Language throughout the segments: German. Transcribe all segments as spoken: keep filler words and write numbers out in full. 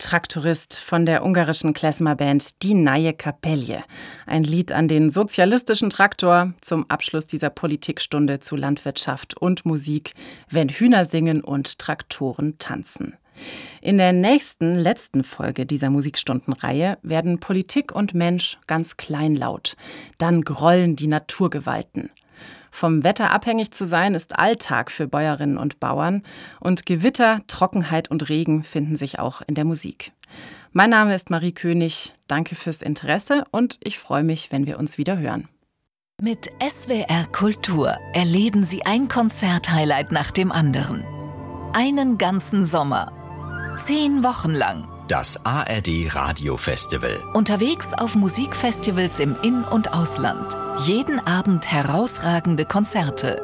Traktorist von der ungarischen Klezmer-Band Die Neue Kapelle. Ein Lied an den sozialistischen Traktor zum Abschluss dieser Politikstunde zu Landwirtschaft und Musik, wenn Hühner singen und Traktoren tanzen. In der nächsten, letzten Folge dieser Musikstundenreihe werden Politik und Mensch ganz kleinlaut. Dann grollen die Naturgewalten. Vom Wetter abhängig zu sein, ist Alltag für Bäuerinnen und Bauern. Und Gewitter, Trockenheit und Regen finden sich auch in der Musik. Mein Name ist Marie König. Danke fürs Interesse und ich freue mich, wenn wir uns wieder hören. Mit S W R Kultur erleben Sie ein Konzerthighlight nach dem anderen. Einen ganzen Sommer. Zehn Wochen lang. Das A R D Radio Festival. Unterwegs auf Musikfestivals im In- und Ausland. Jeden Abend herausragende Konzerte.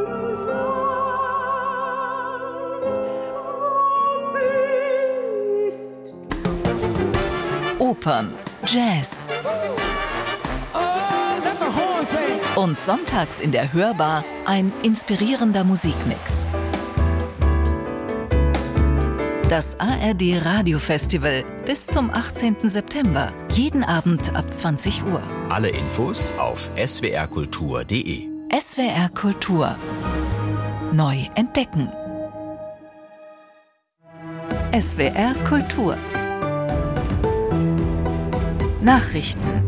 Opern, Jazz. Und sonntags in der Hörbar ein inspirierender Musikmix. Das A R D Radio Festival bis zum achtzehnten September. Jeden Abend ab zwanzig Uhr. Alle Infos auf s w r kultur punkt d e. S W R Kultur. Neu entdecken. S W R Kultur. Nachrichten.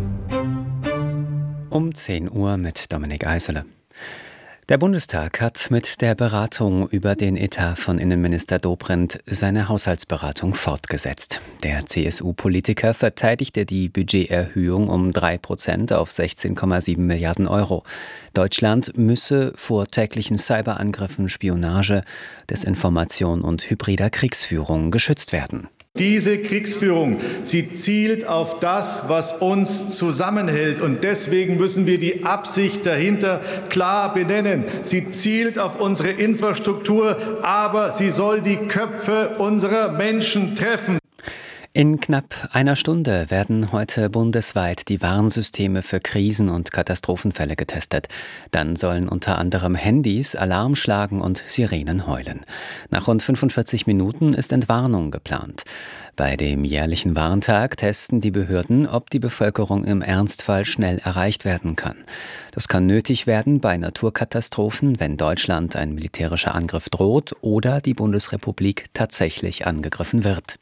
Um zehn Uhr mit Dominik Eisele. Der Bundestag hat mit der Beratung über den Etat von Innenminister Dobrindt seine Haushaltsberatung fortgesetzt. Der C S U-Politiker verteidigte die Budgeterhöhung um drei Prozent auf sechzehn Komma sieben Milliarden Euro. Deutschland müsse vor täglichen Cyberangriffen, Spionage, Desinformation und hybrider Kriegsführung geschützt werden. Diese Kriegsführung, sie zielt auf das, was uns zusammenhält. Und deswegen müssen wir die Absicht dahinter klar benennen. Sie zielt auf unsere Infrastruktur, aber sie soll die Köpfe unserer Menschen treffen. In knapp einer Stunde werden heute bundesweit die Warnsysteme für Krisen- und Katastrophenfälle getestet. Dann sollen unter anderem Handys Alarm schlagen und Sirenen heulen. Nach rund fünfundvierzig Minuten ist Entwarnung geplant. Bei dem jährlichen Warntag testen die Behörden, ob die Bevölkerung im Ernstfall schnell erreicht werden kann. Das kann nötig werden bei Naturkatastrophen, wenn Deutschland ein militärischer Angriff droht oder die Bundesrepublik tatsächlich angegriffen wird.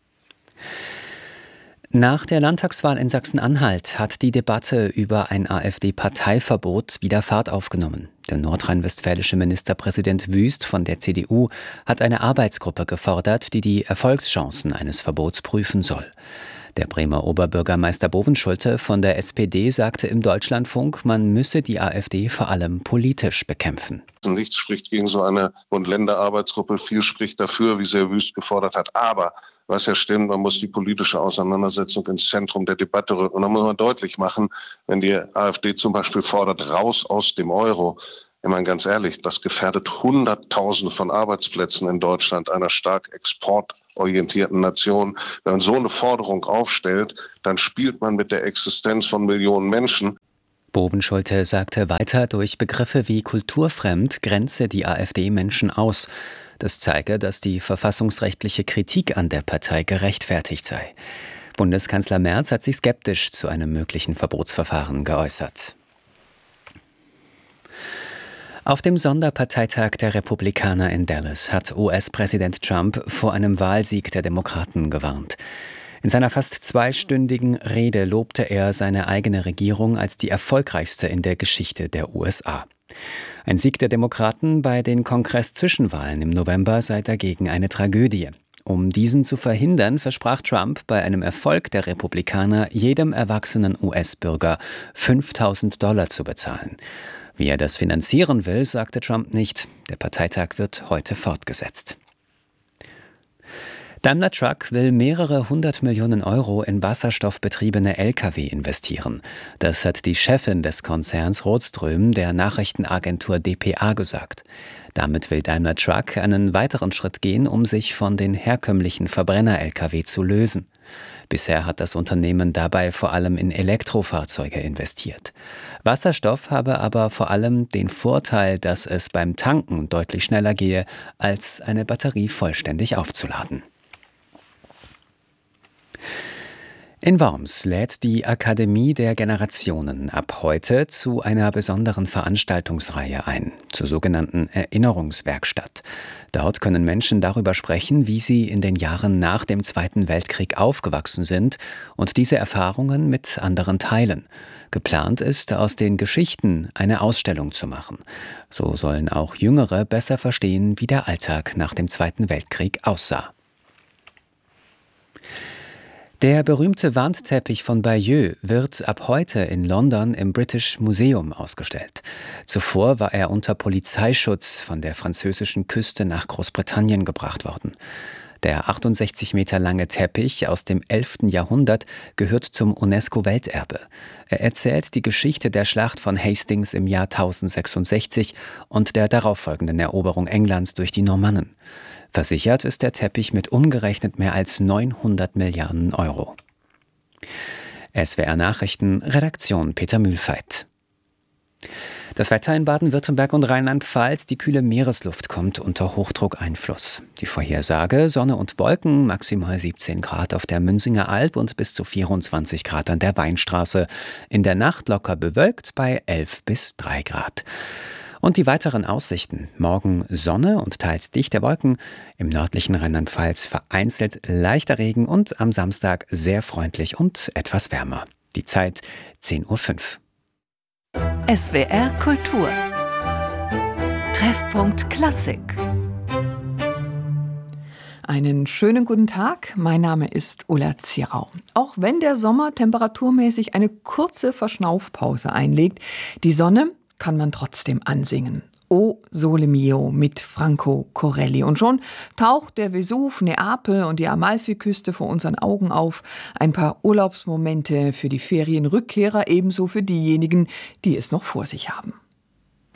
Nach der Landtagswahl in Sachsen-Anhalt hat die Debatte über ein AfD-Parteiverbot wieder Fahrt aufgenommen. Der nordrhein-westfälische Ministerpräsident Wüst von der C D U hat eine Arbeitsgruppe gefordert, die die Erfolgschancen eines Verbots prüfen soll. Der Bremer Oberbürgermeister Bovenschulte von der S P D sagte im Deutschlandfunk, man müsse die AfD vor allem politisch bekämpfen. Nichts spricht gegen so eine Bund-Länder-Arbeitsgruppe, viel spricht dafür, wie sehr Wüst gefordert hat. Aber was ja stimmt, man muss die politische Auseinandersetzung ins Zentrum der Debatte rücken. Und dann muss man deutlich machen, wenn die AfD zum Beispiel fordert, raus aus dem Euro. Ich meine, ganz ehrlich, das gefährdet Hunderttausende von Arbeitsplätzen in Deutschland, einer stark exportorientierten Nation. Wenn man so eine Forderung aufstellt, dann spielt man mit der Existenz von Millionen Menschen. Bovenschulte sagte weiter, durch Begriffe wie kulturfremd grenze die AfD Menschen aus. Das zeige, dass die verfassungsrechtliche Kritik an der Partei gerechtfertigt sei. Bundeskanzler Merz hat sich skeptisch zu einem möglichen Verbotsverfahren geäußert. Auf dem Sonderparteitag der Republikaner in Dallas hat U S-Präsident Trump vor einem Wahlsieg der Demokraten gewarnt. In seiner fast zweistündigen Rede lobte er seine eigene Regierung als die erfolgreichste in der Geschichte der U S A. Ein Sieg der Demokraten bei den Kongress-Zwischenwahlen im November sei dagegen eine Tragödie. Um diesen zu verhindern, versprach Trump bei einem Erfolg der Republikaner jedem erwachsenen U S-Bürger fünftausend Dollar zu bezahlen. Wie er das finanzieren will, sagte Trump nicht. Der Parteitag wird heute fortgesetzt. Daimler Truck will mehrere hundert Millionen Euro in wasserstoffbetriebene L K W investieren. Das hat die Chefin des Konzerns Rådström der Nachrichtenagentur D P A gesagt. Damit will Daimler Truck einen weiteren Schritt gehen, um sich von den herkömmlichen Verbrenner-L K W zu lösen. Bisher hat das Unternehmen dabei vor allem in Elektrofahrzeuge investiert. Wasserstoff habe aber vor allem den Vorteil, dass es beim Tanken deutlich schneller gehe, als eine Batterie vollständig aufzuladen. In Worms lädt die Akademie der Generationen ab heute zu einer besonderen Veranstaltungsreihe ein, zur sogenannten Erinnerungswerkstatt. Dort können Menschen darüber sprechen, wie sie in den Jahren nach dem Zweiten Weltkrieg aufgewachsen sind und diese Erfahrungen mit anderen teilen. Geplant ist, aus den Geschichten eine Ausstellung zu machen. So sollen auch Jüngere besser verstehen, wie der Alltag nach dem Zweiten Weltkrieg aussah. Der berühmte Wandteppich von Bayeux wird ab heute in London im British Museum ausgestellt. Zuvor war er unter Polizeischutz von der französischen Küste nach Großbritannien gebracht worden. Der achtundsechzig Meter lange Teppich aus dem elften Jahrhundert gehört zum UNESCO-Welterbe. Er erzählt die Geschichte der Schlacht von Hastings im Jahr tausendsechsundsechzig und der darauffolgenden Eroberung Englands durch die Normannen. Versichert ist der Teppich mit umgerechnet mehr als neunhundert Milliarden Euro. S W R Nachrichten, Redaktion Peter Mühlfeit. Das Wetter in Baden-Württemberg und Rheinland-Pfalz: Die kühle Meeresluft kommt unter Hochdruckeinfluss. Die Vorhersage: Sonne und Wolken, maximal siebzehn Grad auf der Münzinger Alb und bis zu vierundzwanzig Grad an der Weinstraße. In der Nacht locker bewölkt bei elf bis drei Grad. Und die weiteren Aussichten: Morgen Sonne und teils dichte Wolken, im nördlichen Rheinland-Pfalz vereinzelt leichter Regen und am Samstag sehr freundlich und etwas wärmer. Die Zeit zehn Uhr fünf. S W R Kultur. Treffpunkt Klassik. Einen schönen guten Tag, mein Name ist Ulla Zierau. Auch wenn der Sommer temperaturmäßig eine kurze Verschnaufpause einlegt, die Sonne kann man trotzdem ansingen. O Sole Mio mit Franco Corelli. Und schon taucht der Vesuv, Neapel und die Amalfiküste vor unseren Augen auf. Ein paar Urlaubsmomente für die Ferienrückkehrer, ebenso für diejenigen, die es noch vor sich haben.